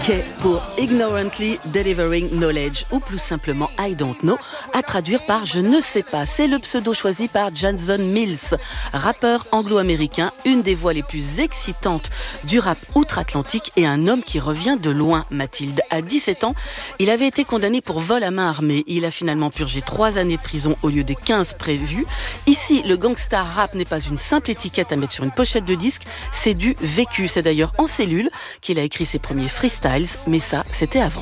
Pour Ignorantly Delivering Knowledge, ou plus simplement I Don't Know, à traduire par Je ne sais pas. C'est le pseudo choisi par Jason Mills, rappeur anglo-américain, une des voix les plus excitantes du rap outre-Atlantique et un homme qui revient de loin, Mathilde. À 17 ans, il avait été condamné pour vol à main armée. Il a finalement purgé 3 années de prison au lieu des 15 prévues. Ici, le gangsta rap n'est pas une simple étiquette à mettre sur une pochette de disque, c'est du vécu. C'est d'ailleurs en cellule qu'il a écrit ses premiers freestyles, mais ça, c'était avant.